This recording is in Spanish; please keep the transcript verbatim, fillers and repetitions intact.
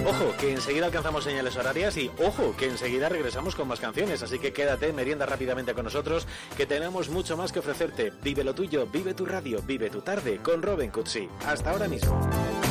Ojo, que enseguida alcanzamos señales horarias y ojo, que enseguida regresamos con más canciones, así que quédate, merienda rápidamente con nosotros, que tenemos mucho más que ofrecerte. Vive lo tuyo, vive tu radio, vive tu tarde con Robin Cutsi. Hasta ahora mismo.